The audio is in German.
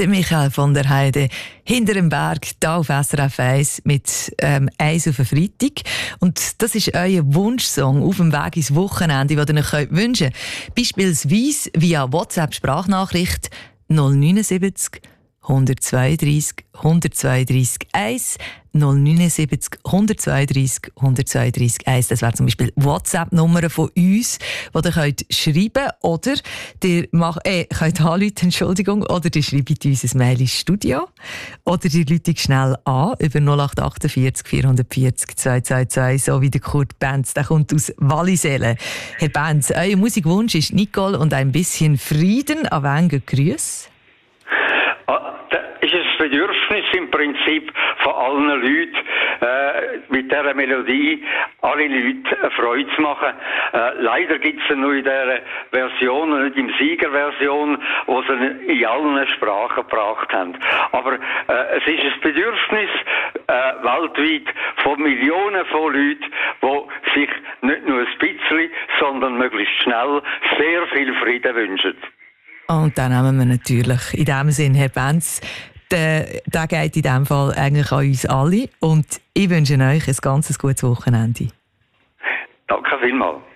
der Michael von der Heide hinter dem Berg, hier auf SRF 1 mit «Eis auf den Freitag». Und das ist euer Wunschsong auf dem Weg ins Wochenende, den ihr euch wünschen könnt. Beispielsweise via WhatsApp-Sprachnachricht 079 132 132 1 079 132 132 1. Das wäre zum Beispiel WhatsApp-Nummer von uns, die ihr könnt schreiben oder ihr könnt anrufen, Entschuldigung, oder ihr schreibt uns ein Mail ins Studio oder ihr ruft schnell an über 0848 440 222, so wie der Kurt Benz, der kommt aus Wallisellen. Herr Benz, euer Musikwunsch ist «Nicole und ein bisschen Frieden». An wen geht Grüße? Ist es das Bedürfnis im Prinzip von allen Leuten, mit dieser Melodie alle Leute eine Freude zu machen. Leider gibt es nur in dieser Version, nicht in Siegerversion, wo sie in allen Sprachen gebracht haben. Aber es ist ein Bedürfnis weltweit von Millionen von Leuten, die sich nicht nur ein bisschen, sondern möglichst schnell sehr viel Frieden wünschen. Und dann nehmen wir natürlich in dem Sinn, Herr Benz, der geht in diesem Fall eigentlich an uns alle. Und ich wünsche euch ein ganz gutes Wochenende. Danke vielmals.